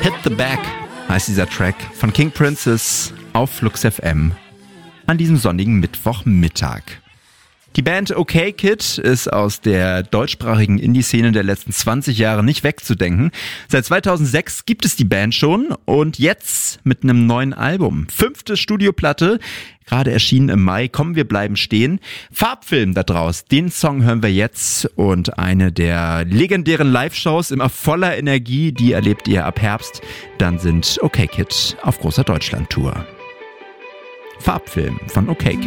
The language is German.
Hit the Back heißt dieser Track von King Princess auf Flux FM an diesem sonnigen Mittwochmittag. Die Band OK Kid ist aus der deutschsprachigen Indie-Szene der letzten 20 Jahre nicht wegzudenken. Seit 2006 gibt es die Band schon und jetzt mit einem neuen Album. 5. Studioplatte, gerade erschienen im Mai. Komm, wir bleiben stehen. Farbfilm da draus, den Song hören wir jetzt und eine der legendären Live-Shows, immer voller Energie, die erlebt ihr ab Herbst. Dann sind OK Kid auf großer Deutschland-Tour. Farbfilm von OK Kid.